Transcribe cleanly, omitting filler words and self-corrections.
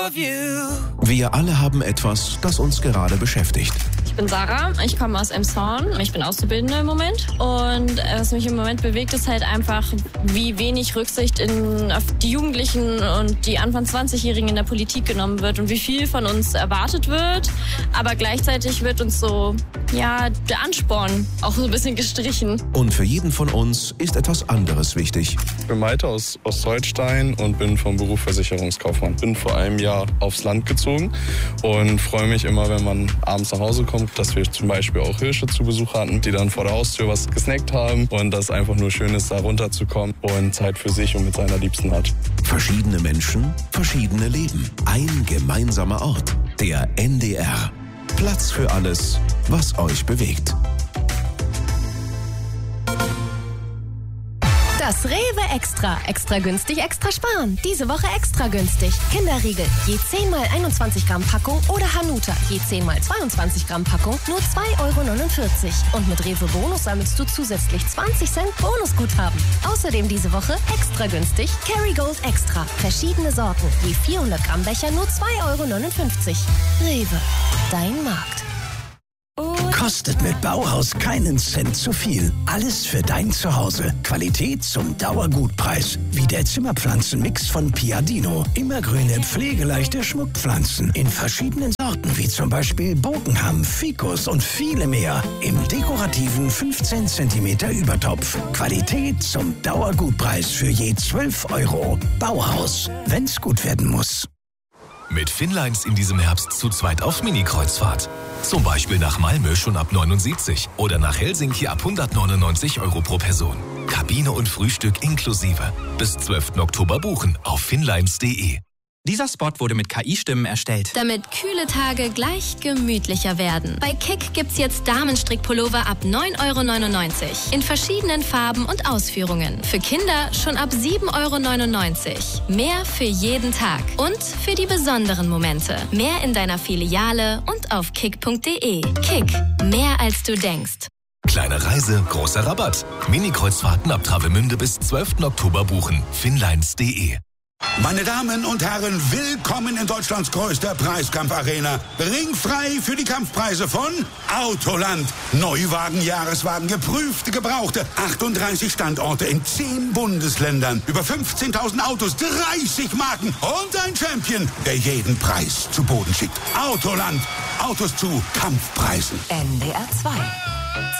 Wir alle haben etwas, das uns gerade beschäftigt. Ich bin Sarah, ich komme aus Elmshorn, ich bin Auszubildende im Moment und was mich im Moment bewegt, ist halt einfach, wie wenig Rücksicht auf die Jugendlichen und die Anfang 20-Jährigen in der Politik genommen wird und wie viel von uns erwartet wird, aber gleichzeitig wird uns so, der Ansporn auch so ein bisschen gestrichen. Und für jeden von uns ist etwas anderes wichtig. Ich bin Malte aus Ostholstein und bin vom Beruf Versicherungskaufmann. Bin vor einem Jahr aufs Land gezogen und freue mich immer, wenn man abends nach Hause kommt, dass wir zum Beispiel auch Hirsche zu Besuch hatten, die dann vor der Haustür was gesnackt haben und das einfach nur schön ist, da runterzukommen und Zeit für sich und mit seiner Liebsten hat. Verschiedene Menschen, verschiedene Leben. Ein gemeinsamer Ort. Der NDR. Platz für alles, was euch bewegt. Das Rewe Extra. Extra günstig, extra sparen. Diese Woche extra günstig. Kinderriegel, je 10 mal 21 Gramm Packung oder Hanuta, je 10 mal 22 Gramm Packung, nur 2,49 €. Und mit Rewe Bonus sammelst du zusätzlich 20 Cent Bonusguthaben. Außerdem diese Woche extra günstig Kerrygold Extra. Verschiedene Sorten, je 400 Gramm Becher, nur 2,59 €. Rewe, dein Markt. Kostet mit Bauhaus keinen Cent zu viel. Alles für dein Zuhause. Qualität zum Dauergutpreis. Wie der Zimmerpflanzenmix von Piadino. Immergrüne, pflegeleichte Schmuckpflanzen. In verschiedenen Sorten, wie zum Beispiel Bogenham, Ficus und viele mehr. Im dekorativen 15 cm Übertopf. Qualität zum Dauergutpreis für je 12 €. Bauhaus. Wenn's gut werden muss. Mit Finnlines in diesem Herbst zu zweit auf Mini-Kreuzfahrt. Zum Beispiel nach Malmö schon ab 79 oder nach Helsinki ab 199 € pro Person. Kabine und Frühstück inklusive. Bis 12. Oktober buchen auf finnlines.de. Dieser Spot wurde mit KI-Stimmen erstellt. Damit kühle Tage gleich gemütlicher werden. Bei Kick gibt's jetzt Damenstrickpullover ab 9,99 € in verschiedenen Farben und Ausführungen. Für Kinder schon ab 7,99 €. Mehr für jeden Tag und für die besonderen Momente. Mehr in deiner Filiale und auf kick.de. Kick, mehr als du denkst. Kleine Reise, großer Rabatt. Mini-Kreuzfahrten ab Travemünde bis 12. Oktober buchen. Finnlines.de. Meine Damen und Herren, willkommen in Deutschlands größter Preiskampfarena. Ringfrei für die Kampfpreise von Autoland. Neuwagen, Jahreswagen, geprüfte, gebrauchte. 38 Standorte in 10 Bundesländern. Über 15.000 Autos, 30 Marken und ein Champion, der jeden Preis zu Boden schickt. Autoland. Autos zu Kampfpreisen. NDR 2.